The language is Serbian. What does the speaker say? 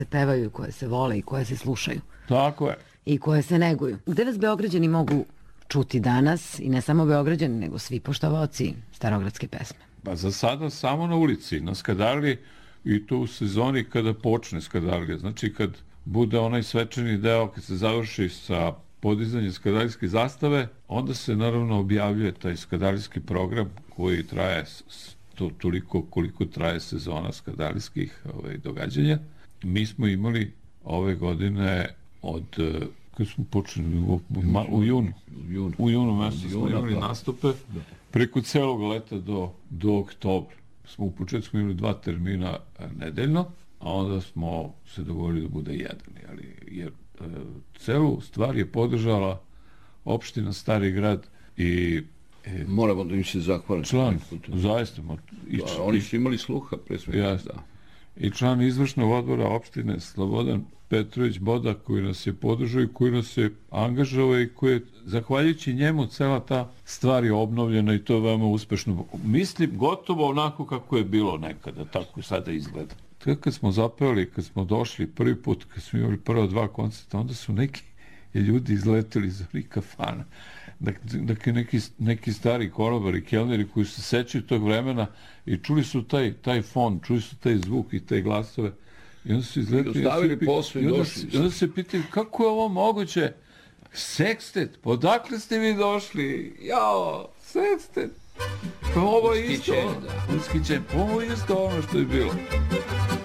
se pevaju, koje se vole i koje se slušaju. Tako je. I koje se neguju. Gde vas Beograđani mogu čuti danas, i ne samo Beograđani, nego svi poštovaoci starogradske pesme? Pa za sada samo na ulici, na Skadarliji, i to u sezoni kada počne Skadarlija. Znači kad bude onaj svečani deo, kad se završi sa podizanjem skadalijske zastave, onda se naravno objavljuje taj skadalijski program koji traje toliko koliko traje sezona skadalijskih događanja. Mi smo imali ove godine od kad smo počeli u junu mjesecu smo imali nastupe preko celog leta do oktobra. Smo u početku imali 2 termina nedeljno, a onda smo se dogovorili da bude jedan, jer celu stvar je podržala opština Stari Grad i moramo da im se zahvalim. Član, zaista. Oni su imali sluha, pre svega. I član izvršnog odbora opštine Slobodan Petrović Boda, koji nas je podržao i koji nas je angažao i koji je, zahvaljujući njemu, cela ta stvar je obnovljena i to je veoma uspešno. Mislim, gotovo onako kako je bilo nekada, tako sada izgleda. Kad smo zapevali, kad smo došli prvi put, kad smo imali prva 2 koncerta, onda su neki ljudi izleteli iz onih kafana. Dakle, neki stari konobari, kelneri koji se sećaju tog vremena i čuli su taj fon, čuli su taj zvuk i te glasove. I onda su izletili. I onda se pitaju, kako je ovo moguće? Sekstet, odakle ste vi došli? Jao, sekstet. Pa ovo je isto. Ushićen. Ovo je isto ono što je bilo.